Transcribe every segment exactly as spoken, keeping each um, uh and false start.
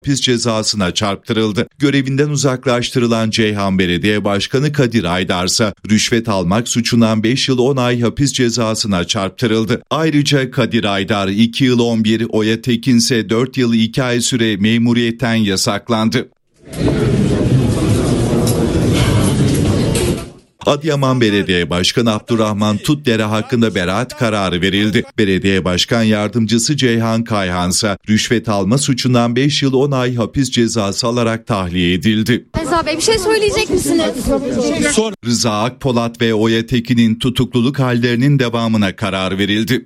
hapis cezasına çarptırıldı. Görevinden uzaklaştırılan Ceyhan Belediye Başkanı Kadir Aydar ise rüşvet almak suçundan beş yıl on ay hapis cezasına çarptırıldı. Ayrıca Kadir Aydar iki yıl on bir, Oya Tekin ise dört yıl iki ay süre memuriyetten yasaklandı. Adıyaman Belediye Başkanı Abdurrahman Tutdere hakkında beraat kararı verildi. Belediye Başkan Yardımcısı Ceyhan Kayhan ise rüşvet alma suçundan beş yıl on ay hapis cezası alarak tahliye edildi. Rıza Bey bir şey söyleyecek misiniz? Sonra Rıza Akpolat ve Oya Tekin'in tutukluluk hallerinin devamına karar verildi.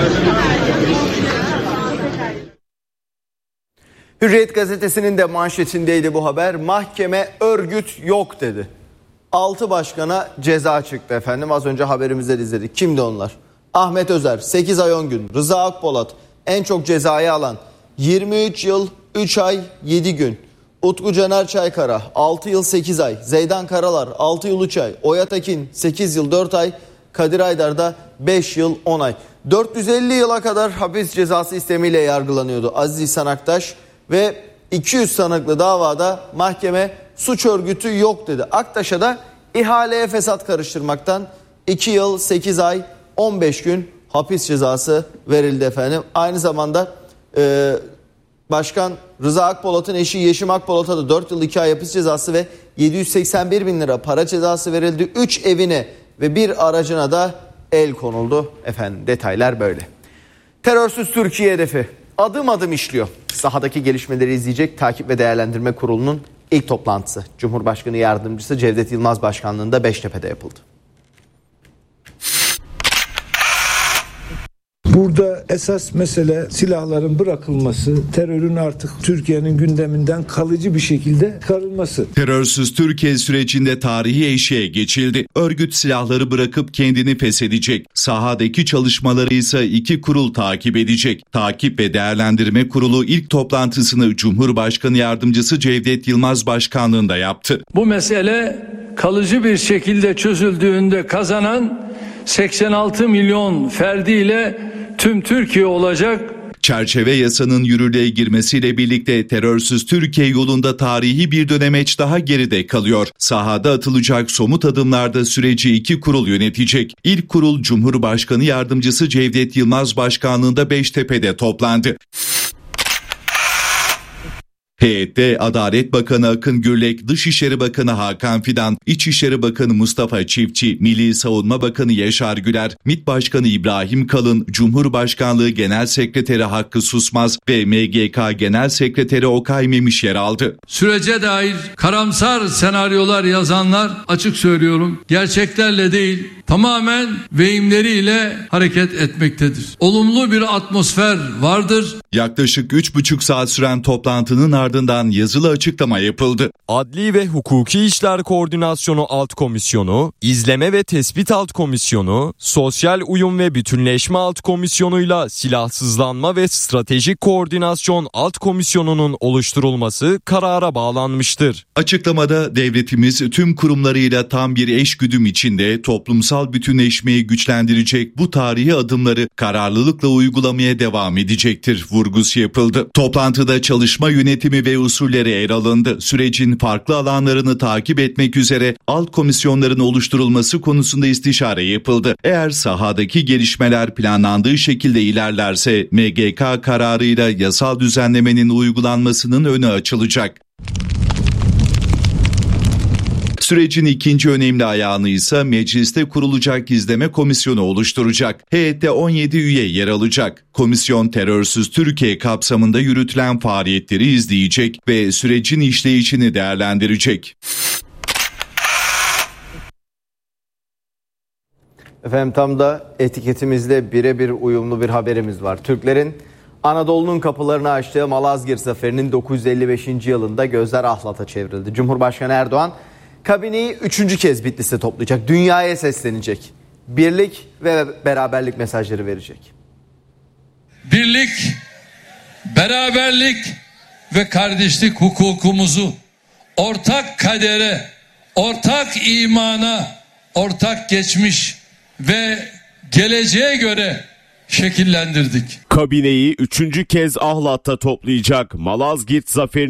Hürriyet gazetesinin de manşetindeydi bu haber. Mahkeme örgüt yok dedi. altı başkana ceza çıktı efendim. Az önce haberimizde izledik. Kimdi onlar? Ahmet Özer sekiz ay on gün. Rıza Akpolat en çok cezayı alan yirmi üç yıl üç ay yedi gün. Utku Caner Çaykara altı yıl sekiz ay. Zeydan Karalar altı yıl üç ay. Oya Tekin sekiz yıl dört ay. Kadir Aydar da beş yıl on ay. dört yüz elli yıla kadar hapis cezası istemiyle yargılanıyordu Aziz İhsan Aktaş ve iki yüz sanıklı davada mahkeme suç örgütü yok dedi. Aktaş'a da ihaleye fesat karıştırmaktan iki yıl sekiz ay on beş gün hapis cezası verildi efendim. Aynı zamanda e, Başkan Rıza Akpolat'ın eşi Yeşim Akpolat'a da dört yıl iki ay hapis cezası ve yedi yüz seksen bir bin lira para cezası verildi. üç evine ve bir aracına da el konuldu. Efendim detaylar böyle. Terörsüz Türkiye hedefi adım adım işliyor. Sahadaki gelişmeleri izleyecek Takip ve Değerlendirme Kurulu'nun ilk toplantısı Cumhurbaşkanı Yardımcısı Cevdet Yılmaz Başkanlığı'nda Beştepe'de yapıldı. Burada esas mesele silahların bırakılması, terörün artık Türkiye'nin gündeminden kalıcı bir şekilde çıkarılması. Terörsüz Türkiye sürecinde tarihi eşiğe geçildi. Örgüt silahları bırakıp kendini feshedecek. Sahadaki çalışmaları ise iki kurul takip edecek. Takip ve Değerlendirme Kurulu ilk toplantısını Cumhurbaşkanı Yardımcısı Cevdet Yılmaz Başkanlığı'nda yaptı. Bu mesele kalıcı bir şekilde çözüldüğünde kazanan seksen altı milyon ferdiyle tüm Türkiye olacak. Çerçeve yasanın yürürlüğe girmesiyle birlikte terörsüz Türkiye yolunda tarihi bir dönemeç daha geride kalıyor. Sahada atılacak somut adımlarda süreci iki kurul yönetecek. İlk kurul Cumhurbaşkanı Yardımcısı Cevdet Yılmaz Başkanlığı'nda Beştepe'de toplandı. Heyette Adalet Bakanı Akın Gürlek, Dışişleri Bakanı Hakan Fidan, İçişleri Bakanı Mustafa Çiftçi, Milli Savunma Bakanı Yaşar Güler, MİT Başkanı İbrahim Kalın, Cumhurbaşkanlığı Genel Sekreteri Hakkı Susmaz ve M G K Genel Sekreteri Okay Memiş yer aldı. Sürece dair karamsar senaryolar yazanlar, açık söylüyorum, gerçeklerle değil, tamamen vehimleriyle hareket etmektedir. Olumlu bir atmosfer vardır. Yaklaşık üç buçuk saat süren toplantının ardından yazılı açıklama yapıldı. Adli ve Hukuki İşler Koordinasyonu Alt Komisyonu, İzleme ve Tespit Alt Komisyonu, Sosyal Uyum ve Bütünleşme Alt Komisyonu'yla Silahsızlanma ve Stratejik Koordinasyon Alt Komisyonu'nun oluşturulması karara bağlanmıştır. Açıklamada devletimiz tüm kurumlarıyla tam bir eşgüdüm içinde toplumsal bütünleşmeyi güçlendirecek bu tarihi adımları kararlılıkla uygulamaya devam edecektir vurgusu yapıldı. Toplantıda çalışma yönetimi ve usulleri ele alındı. Sürecin farklı alanlarını takip etmek üzere alt komisyonların oluşturulması konusunda istişare yapıldı. Eğer sahadaki gelişmeler planlandığı şekilde ilerlerse M G K kararıyla yasal düzenlemenin uygulanmasının önü açılacak. Sürecin ikinci önemli ayağını ise mecliste kurulacak izleme komisyonu oluşturacak. Heyette on yedi üye yer alacak. Komisyon terörsüz Türkiye kapsamında yürütülen faaliyetleri izleyecek ve sürecin işleyişini değerlendirecek. Efendim tam da etiketimizle birebir uyumlu bir haberimiz var. Türklerin Anadolu'nun kapılarını açtığı Malazgirt Zaferi'nin dokuz yüz elli beşinci yılında gözler Ahlat'a çevrildi. Cumhurbaşkanı Erdoğan kabineyi üçüncü kez Bitlis'te toplayacak. Dünyaya seslenecek. Birlik ve beraberlik mesajları verecek. Birlik, beraberlik ve kardeşlik hukukumuzu ortak kadere, ortak imana, ortak geçmiş ve geleceğe göre şekillendirdik. Kabineyi üçüncü kez Ahlat'ta toplayacak. Malazgirt Zaferi